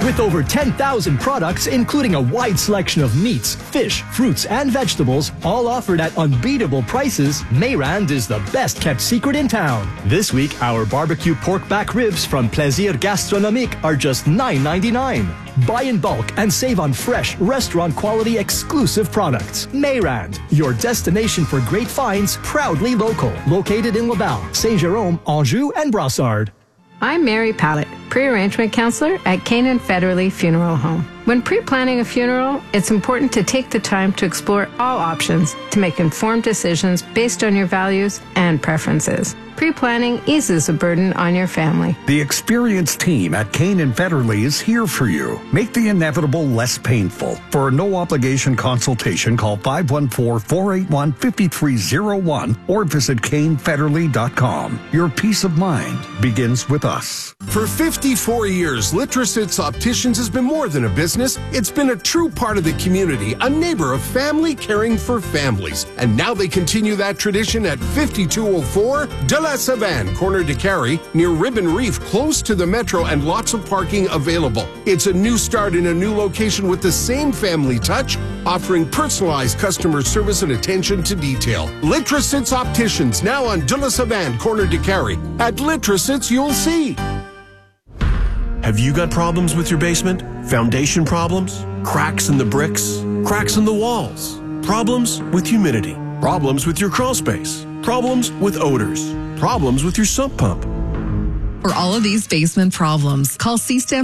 With over 10,000 products, including a wide selection of meats, fish, fruits, and vegetables, all offered at unbeatable prices, Mayrand is the best-kept secret in town. This week, our barbecue pork back ribs from Plaisir Gastronomique are just $9.99. Buy in bulk and save on fresh, restaurant-quality exclusive products. Mayrand, your destination for great finds, proudly local. Located in Laval, Saint-Jérôme, Anjou, and Brassard. I'm Mary Pallett, pre-arrangement counselor at Canaan Federally Funeral Home. When pre-planning a funeral, it's important to take the time to explore all options to make informed decisions based on your values and preferences. Pre-planning eases the burden on your family. The experienced team at Canaan Federally is here for you. Make the inevitable less painful. For a no-obligation consultation, call 514-481-5301 or visit canefederally.com. Your peace of mind begins with us. For 54 years, Litrositz Opticians has been more than a business. It's been a true part of the community, a neighbor of family caring for families. And now they continue that tradition at 5204 De La Savane, corner de Carrie, near Ribbon Reef, close to the metro and lots of parking available. It's a new start in a new location with the same family touch, offering personalized customer service and attention to detail. Litrositz Opticians, now on De La Savane, corner de Carrie. At Litrositz, you'll see. Have you got problems with your basement? Foundation problems? Cracks in the bricks? Cracks in the walls? Problems with humidity? Problems with your crawl space? Problems with odors? Problems with your sump pump? For all of these basement problems, call C-STEM